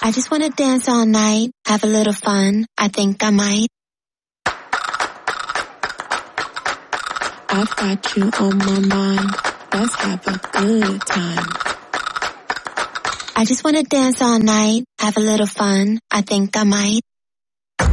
I just wanna dance all night, have a little fun, I think I might. I've got you on my mind, let's have a good time. I just wanna dance all night, have a little fun, I think I might.